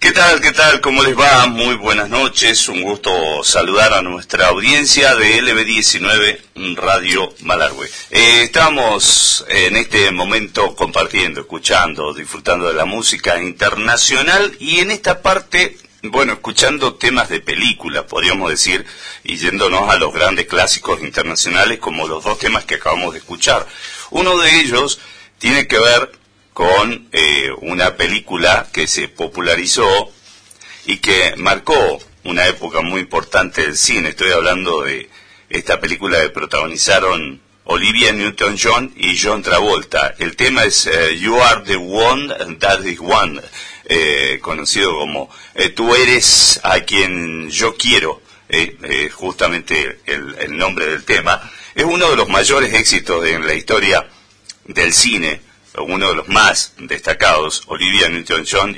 ¿Qué tal? ¿Qué tal? ¿Cómo les va? Muy buenas noches. Un gusto saludar a nuestra audiencia de LB19 Radio Malargüe. Estamos en este momento compartiendo, escuchando, disfrutando de la música internacional y en esta parte, bueno, escuchando temas de películas, podríamos decir, y yéndonos a los grandes clásicos internacionales como los dos temas que acabamos de escuchar. Uno de ellos tiene que ver con una película que se popularizó y que marcó una época muy importante del cine. Estoy hablando de esta película que protagonizaron Olivia Newton-John y John Travolta. El tema es You Are the One That Is One, conocido como Tú eres a quien yo quiero, justamente el nombre del tema. Es uno de los mayores éxitos en la historia del cine, uno de los más destacados. Olivia Newton-John